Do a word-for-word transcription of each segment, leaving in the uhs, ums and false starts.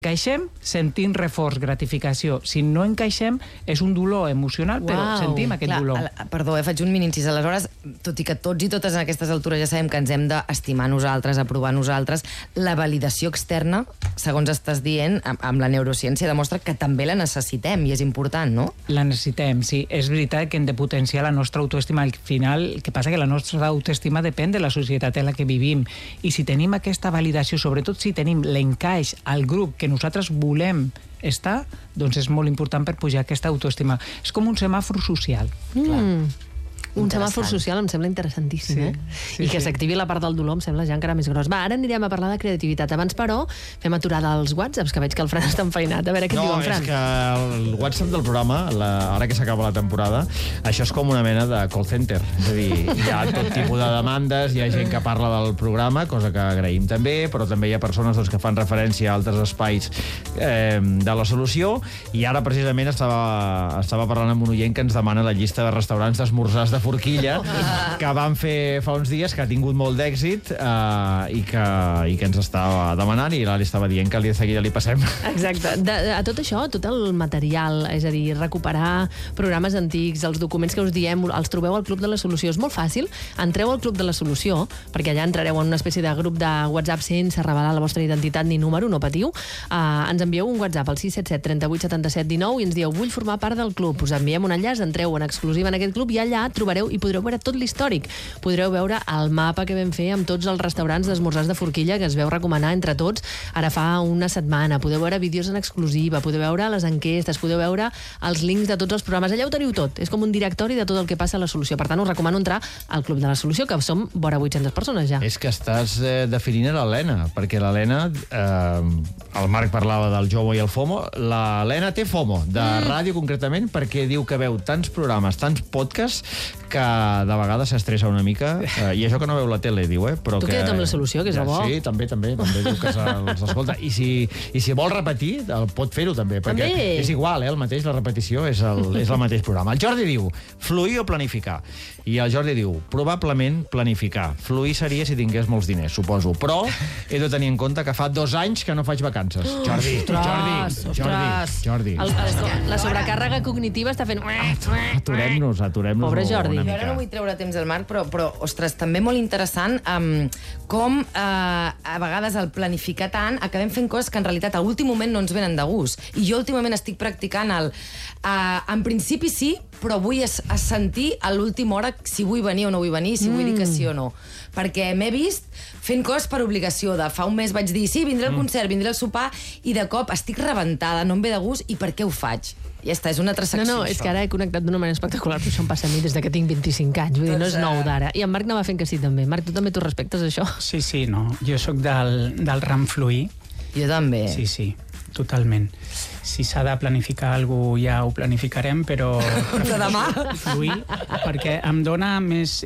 encaixem, sentim reforç, gratificació. Si no encaixem, és un dolor emocional, però Uau. sentim aquest Clar, dolor. a- Perdó, eh, faig un mini incís. Aleshores, tot i que tots i totes en aquestes altures ja sabem que ens hem d'estimar nosaltres, aprovar nosaltres, la validació externa, segons estàs dient, amb, amb la neurociència, demostra que també la necessitem i és important, no? La necessitem, sí. És veritat que hem de potenciar la nostra autoestima. Al final, el que passa que la nostra autoestima depèn de la societat en la que vivim. I si tenim aquesta validació, sobretot si tenim l'encaix al grup que nosaltres volem estar, doncs és molt important per pujar aquesta autoestima. És com un semàfor social. Mm. Un semàfor social em sembla interessantíssim, Sí, eh? sí, I que sí. s'activi la part del dolor em sembla ja encara més gros. Va, ara anirem a parlar de creativitat. Abans, però, fem aturada als whatsapps, que veig que el Fran està enfeinat. A veure què et No, diu en és Fran. que el WhatsApp del programa, la, ara que s'acaba la temporada, això és com una mena de call center. És a dir, hi ha tot tipus de demandes, hi ha gent que parla del programa, cosa que agraïm també, però també hi ha persones doncs, que fan referència a altres espais eh, de la solució, i ara precisament estava, estava parlant amb un oient que ens demana la llista de restaurants d'esmorzars de forquilla que van fer fa uns dies, que ha tingut molt d'èxit eh, i, que, i que ens estava demanant, i l'Ali estava dient que de seguida li passem. Exacte. De, de, a tot això, tot el material, és a dir, recuperar programes antics, els documents que us diem, els trobeu al Club de la Solució. És molt fàcil. Entreu al Club de la Solució, perquè allà entrareu en una espècie de grup de WhatsApp sense revelar la vostra identitat ni número, no patiu. Uh, ens envieu un WhatsApp al sis set set, trenta-vuit, setanta-set, dinou i ens dieu, vull formar part del club. Us enviem un enllaç, entreu en exclusiva en aquest club i allà trobareu i podreu veure tot l'històric. Podreu veure el mapa que vam fer amb tots els restaurants d'esmorzars de forquilla que es veu recomanar entre tots ara fa una setmana. Podeu veure vídeos en exclusiva, podeu veure les enquestes, podeu veure els links de tots els programes. Allà ho teniu tot. És com un directori de tot el que passa a la Solució. Per tant, us recomano entrar al Club de la Solució, que som vora vuit-centes persones ja. És que estàs eh, definint l'Helena, perquè l'Helena, eh, el Marc parlava del JOMO i el FOMO, l'Helena té FOMO, de mm. ràdio concretament, perquè diu que veu tants programes, tants podcasts, que de vegades s'estressa una mica, eh, i això que no veu la tele, diu, eh? Però tu que... queda't amb la Solució, que és ja, el bo. Sí, també, també, també diu que se'ls escolta. I si, I si vol repetir, el pot fer-ho també, perquè també. És igual, eh, el mateix, la repetició és el, és el mateix programa. El Jordi diu, fluir o planificar? I el Jordi diu, probablement planificar. Fluir seria si tingués molts diners, suposo. Però he de tenir en compte que fa dos anys que no faig vacances. Jordi, Jordi, Jordi, Jordi. El, el, la sobrecàrrega cognitiva està fent... Aturem-nos, aturem-nos. Pobre Jordi. una Jo ara no mica. vull treure temps al Marc, però, però ostres, també molt interessant um, com uh, a vegades al planificar tant acabem fent coses que en realitat a últim moment no ens venen de gust. I jo últimament estic practicant el... Uh, en principi sí, però vull es, es sentir a l'última hora si vull venir o no vull venir, si mm. vull dir que sí o no. Perquè m'he vist fent coses per obligació. De fa un mes vaig dir, sí, vindré al concert, vindré al sopar, i de cop estic rebentada, no em ve de gust, i per què ho faig? Ja està, és una altra secció. No, no, és que ara he connectat d'una manera espectacular, però això em passa a mi des que tinc vint-i-cinc anys, vull dir, no és nou d'ara. I en Marc anava fent que sí, també. Marc, tu també t'ho respectes, això? Sí, sí, no. Jo sóc del, del ram fluir. Jo també. Sí, sí, totalment. Si s'ha de planificar alguna cosa, ja ho planificarem, però... Però demà? Fluir, perquè em dona més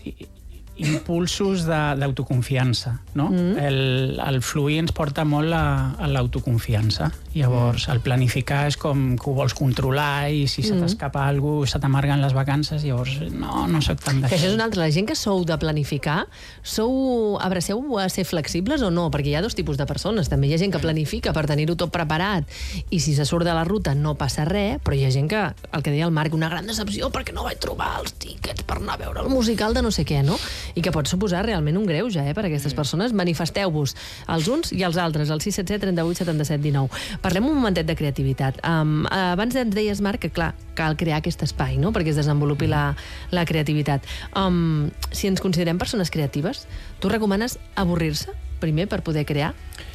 impulsos d'autoconfiança, no? Mm. El, el fluir ens porta molt a, a l'autoconfiança. Llavors, el planificar és com que ho vols controlar i si mm. se t'escapa alguna cosa, se t'amarguen les vacances, llavors no, no soc tan Que d'això. això és una altra. La gent que sou de planificar, sou, abraceu a ser flexibles o no? Perquè hi ha dos tipus de persones. També hi ha gent que planifica per tenir-ho tot preparat i si se surt de la ruta no passa res, però hi ha gent que, el que deia el Marc, una gran decepció perquè no vaig trobar els tíquets per anar a veure el musical de no sé què, no? I que pot suposar realment un greuge, eh, per a aquestes persones. Manifesteu-vos els uns i els altres, al sis set set, trenta-vuit, setanta-set, dinou. Parlem un momentet de creativitat. Um, abans ens deies, Marc, que clar, cal crear aquest espai, no?, perquè es desenvolupi la, la creativitat. Um, si ens considerem persones creatives, tu recomanes avorrir-se, primer, per poder crear?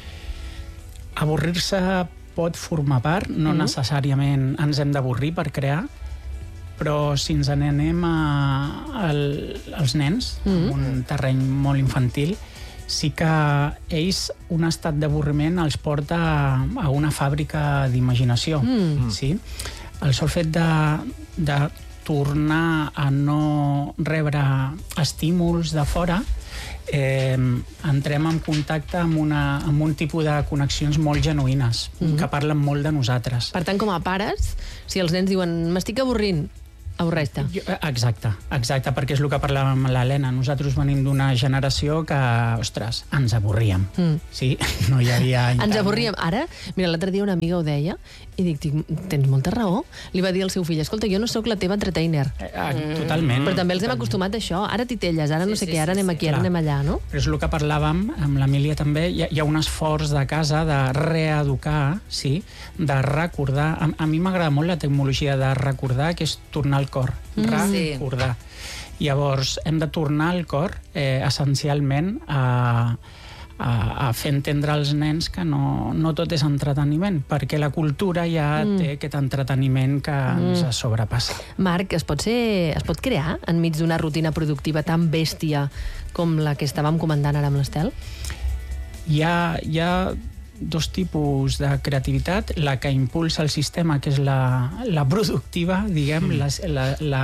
Avorrir-se pot formar part, no mm. necessàriament ens hem d'avorrir per crear, però si ens n'anem al, als nens, mm. un terreny molt infantil, sí que ells un estat d'avorriment els porta a, a una fàbrica d'imaginació. Mm. Sí? El sol fet de, de tornar a no rebre estímuls de fora, eh, entrem en contacte amb, una, amb un tipus de connexions molt genuïnes, mm. que parlen molt de nosaltres. Per tant, com a pares, si els nens diuen m'estic avorrint, avorreix-te. Exacte, exacte, perquè és el que parlàvem amb l'Helena. Nosaltres venim d'una generació que, ostres, ens avorríem. Mm. Sí, no hi havia... Ens avorríem. Ara, mira, l'altre dia una amiga ho deia i dic, tens molta raó. Li va dir al seu fill, escolta, jo no sóc la teva entertainer. Eh, totalment. Però també els hem acostumat a això. Ara titelles, ara no sé què, ara anem aquí, ara anem allà, no? Però és el que parlàvem amb l'Emília també. Hi ha, hi ha un esforç de casa de reeducar, sí, de recordar. A, a mi m'agrada molt la tecnologia de recordar, que és tornar al cor. Recordar. Llavors, hem de tornar al cor, eh, essencialment, a... A, a fer entendre als nens que no, no tot és entreteniment, perquè la cultura ja mm. té aquest entreteniment que mm. ens sobrepassa. Marc, es pot, ser, es pot crear enmig d'una rutina productiva tan bèstia com la que estàvem comentant ara amb l'Estel? Hi ha, hi ha dos tipus de creativitat, la que impulsa el sistema, que és la, la productiva, diguem, mm. la, la, la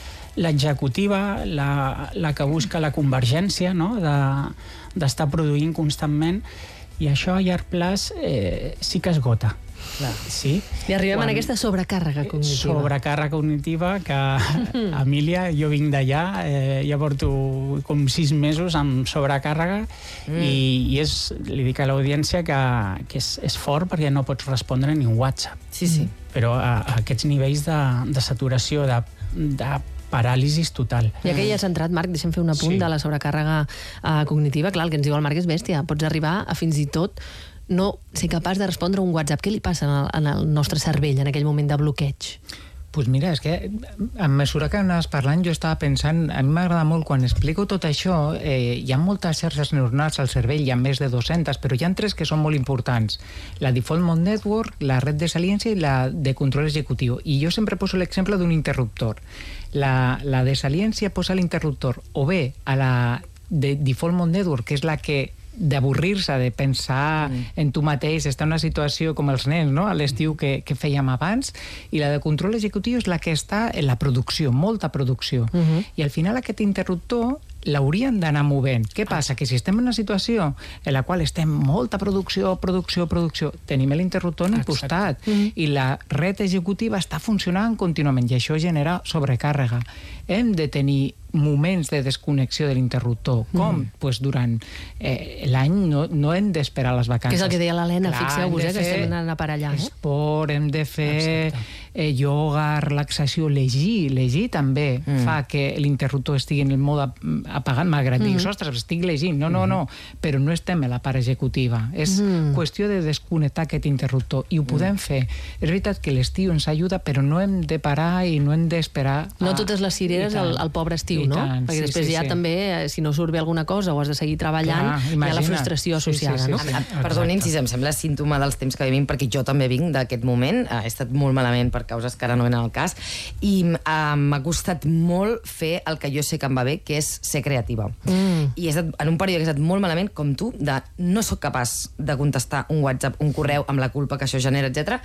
l'executiva, la, la que busca la convergència, no? de, d'estar produint constantment, i això a llarg plaç eh, sí que esgota. Clar. Sí? I arribem Quan... en aquesta sobrecàrrega cognitiva. Sobrecàrrega cognitiva que, Emília, jo vinc d'allà, eh, ja porto com sis mesos amb sobrecàrrega mm. i, i és, li dic a l'audiència que, que és, és fort perquè no pots respondre ni un WhatsApp. Sí, sí. Però a, a aquests nivells de, de saturació, de, de paràlisis total. Ja que hi has entrat, Marc, deixem fer un apunt sí. de la sobrecàrrega uh, cognitiva. Clar, el que ens diu el Marc és bèstia. Pots arribar a fins i tot no ser capaç de respondre un WhatsApp. Què li passa en el, en el nostre cervell en aquell moment de bloqueig? Pues mira, és que a mesura que anaves parlant jo estava pensant, a mi m'agrada molt quan explico tot això, eh, hi ha moltes xarxes neuronals al cervell, hi ha més de dues-centes, però hi ha tres que són molt importants. La Default Mode Network, la red de saliència i la de control executiu. I jo sempre poso l'exemple d'un interruptor. La, la de saliència posa l'interruptor o bé a la de Default Mode Network, que és la que d'avorrir-se, de pensar mm. en tu mateix, estar en una situació com els nens, no? A l'estiu que, que fèiem abans, i la de control executiu és la que està en la producció, molta producció. Mm-hmm. I al final aquest interruptor l'haurien d'anar movent. Què passa? Que si estem en una situació en la qual estem molta producció, producció, producció, tenim l'interruptor en el costat mm-hmm. i la red executiva està funcionant contínuament i això genera sobrecàrrega. Hem de tenir moments de desconnexió de l'interruptor. Com? Mm. Pues durant eh, l'any no, no hem d'esperar les vacances. Que és el que deia l'Helena, fixeu-vos, eh, que estem anant a per allà. Eh? Esport, hem de fer eh, ioga, relaxació, llegir. Llegir també mm. fa que l'interruptor estigui en el mode apagat, malgrat mm. dir, ostres, estic llegint. No, no, no, però no estem a la part executiva. És mm. qüestió de desconnectar aquest interruptor i ho podem mm. fer. És veritat que l'estiu ens ajuda, però no hem de parar i no hem d'esperar. No totes les cireres al, al pobre estiu, no? Tant, perquè sí, després sí, ja sí. també, si no surt bé alguna cosa o has de seguir treballant, Clar, hi ha la frustració associada, sí, sí, no? sí, sí. Perdonin si em sembla símptoma dels temps que vivim, perquè jo també vinc d'aquest moment, he estat molt malament per causes que ara no venen al cas, i uh, m'ha costat molt fer el que jo sé que em va bé, que és ser creativa. Mm. I he estat en un període que he estat molt malament, com tu, de no sóc capaç de contestar un WhatsApp, un correu, amb la culpa que això genera, etcètera.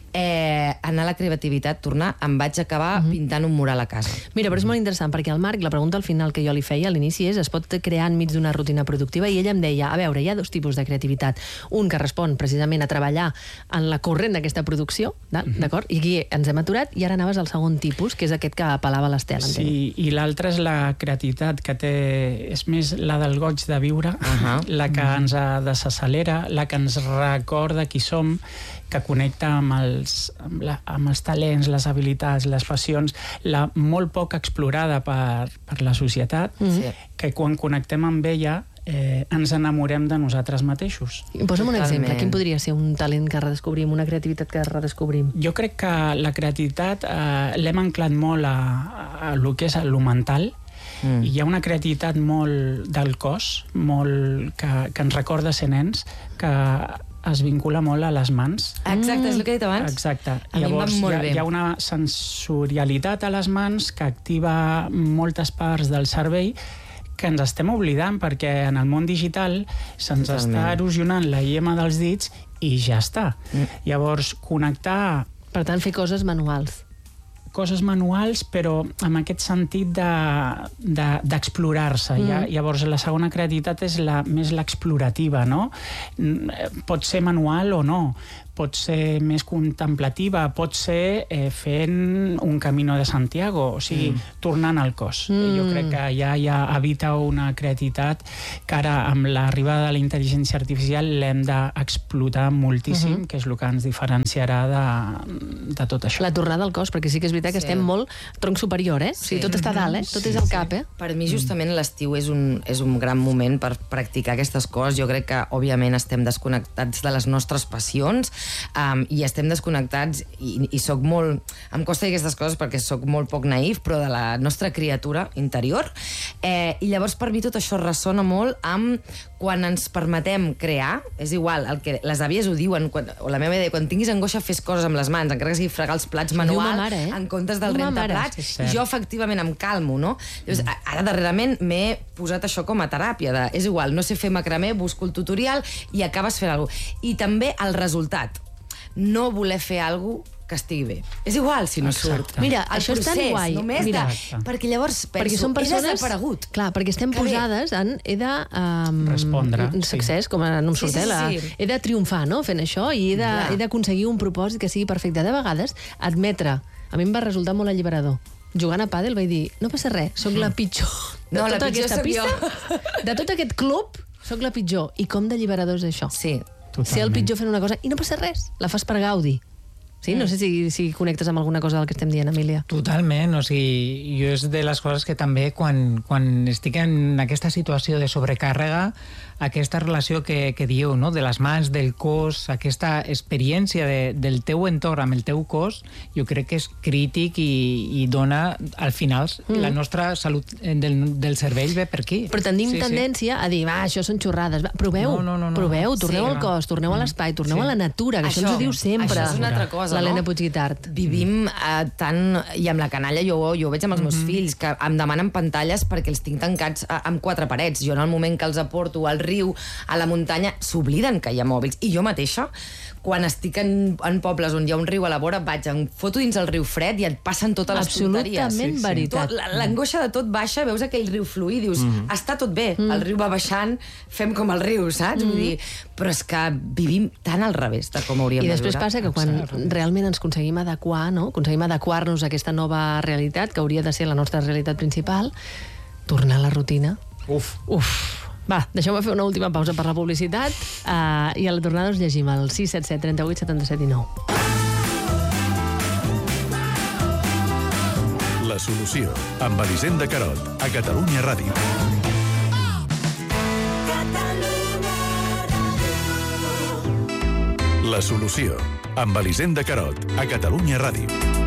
Eh, anar a la creativitat, tornar, em vaig acabar mm-hmm. pintant un mural a casa. Mira, però és molt interessant, perquè el Marc, la pregunta al final que jo li feia a l'inici és, es pot crear enmig d'una rutina productiva, i ella em deia, a veure, hi ha dos tipus de creativitat. Un que respon precisament a treballar en la corrent d'aquesta producció, d'acord? I aquí ens hem aturat, i ara anaves al segon tipus, que és aquest que apel·lava l'Estel. Sí, i l'altra és la creativitat, que té, és més la del goig de viure, uh-huh. la que uh-huh. ens desaccelera, la que ens recorda qui som, que connecta amb els, amb, la, amb els talents, les habilitats, les passions, la molt poc explorada per, per la societat, mm-hmm. que quan connectem amb ella eh, ens enamorem de nosaltres mateixos. Posa'm un exemple, quin podria ser un talent que redescobrim, una creativitat que redescobrim? Jo crec que la creativitat eh, l'hem anclat molt a, a, a lo que és lo mental, mm. i hi ha una creativitat molt del cos, molt que, que ens recorda ser nens, que es vincula molt a les mans. Exacte, és el que he dit abans. Exacte. A Llavors, mi em va molt hi ha, bé. hi ha una sensorialitat a les mans que activa moltes parts del cervell que ens estem oblidant, perquè en el món digital se'ns està erosionant la llema dels dits i ja està. Mm. Llavors, connectar... Per tant, fer coses manuals. Coses manuals, però amb aquest sentit d'explorar-se. De, de, mm. Llavors, la segona creativitat és la, més l'explorativa, no? Pot ser manual o no, pot ser més contemplativa, pot ser eh, fent un Camino de Santiago, o sigui, mm. tornant al cos. Mm. Jo crec que ja, ja habita una creativitat que ara, amb l'arribada de la intel·ligència artificial, l'hem d'explotar moltíssim, mm-hmm. que és el que ens diferenciarà de, de tot això. La tornada al cos, perquè sí que és veritat que sí. estem molt tronc superior, eh? Sí. O sigui, tot està dalt, eh? Tot sí, és al cap, eh? Per mi, justament, l'estiu és un, és un gran moment per practicar aquestes coses. Jo crec que, òbviament, estem desconnectats de les nostres passions, Um, i estem desconnectats i, i soc molt... Em costa dir aquestes coses perquè soc molt poc naïf, però de la nostra criatura interior. Eh, I llavors per mi tot això ressona molt amb quan ens permetem crear. És igual, el que les àvies ho diuen, quan, o la meva idea, quan tinguis angoixa fes coses amb les mans, encara que sigui fregar els plats manual, mare, eh? en comptes del rentaplats, i jo efectivament em calmo, no? Llavors, ara darrerament m'he posat això com a teràpia, de, és igual, no sé fer macramé, busco el tutorial i acabes fent alguna cosa. I també el resultat. No voler fer alguna cosa que estigui bé. És igual si no Exacte. surt. Mira, el això procés, és tan guai. Només Mira, de... Perquè llavors penso, perquè són persones, he desaparegut. Clar, perquè estem que posades bé. en... He de... Um, Respondre. Succés, sí. com no em surt, sí, sí, la, sí. he de triomfar, no?, fent això, i he de, he d'aconseguir un propòsit que sigui perfecte. De vegades, admetre... A mi em va resultar molt alliberador. Jugant a pàdel vaig dir, no passa res, sóc la pitjor de No, la tota pitjor aquesta sóc pista, jo. de tot aquest club, sóc la pitjor. I com d'alliberador és això? Sí. Totalment. Ser el pitjor fent una cosa i no passa res, la fas per gaudi. Sí? No sé si, si connectes amb alguna cosa del que estem dient, Emília. Totalment, o sigui, jo és de les coses que també quan, quan estic en aquesta situació de sobrecàrrega, aquesta relació que, que dieu, no?, de les mans, del cos, aquesta experiència de, del teu entorn amb el teu cos, jo crec que és crític i, i dona, al final, mm. la nostra salut del, del cervell ve per aquí. Però tenim sí, tendència sí. a dir, va, això són xorrades. Va, proveu, no, no, no, no. proveu, torneu Sí, al cos, torneu mm. a l'espai, torneu Sí. a la natura, que això, això ens ho diu sempre. Això és una altra cosa, l'Helena no? Puigguitart. Vivim eh, tant... I amb la canalla jo, jo ho veig amb els meus mm-hmm. fills, que em demanen pantalles perquè els tinc tancats a, amb quatre parets. Jo en el moment que els aporto al riu, a la muntanya, s'obliden que hi ha mòbils. I jo mateixa, quan estic en, en pobles on hi ha un riu a la vora, vaig, em foto dins el riu fred i et passen totes les tonteries. Absolutament sí, veritat. Tot, l'angoixa de tot baixa, veus aquell riu fluir i dius, mm. està tot bé, mm. el riu va baixant, fem com el riu, saps? Mm. Vull dir, però és que vivim tan al revés de com hauríem I de viure. després passa que quan Exacte. realment ens aconseguim adequar, no? aconseguim adequar-nos a aquesta nova realitat, que hauria de ser la nostra realitat principal, tornar a la rutina. Uf. Uf. Va, deixeu-me fer una última pausa per la publicitat uh, i a la tornada us llegim el sis set set, trenta-vuit, setanta-set i nou. La solució, amb Elisenda Carot, a Catalunya Ràdio. La solució, amb Elisenda Carot, a Catalunya Ràdio.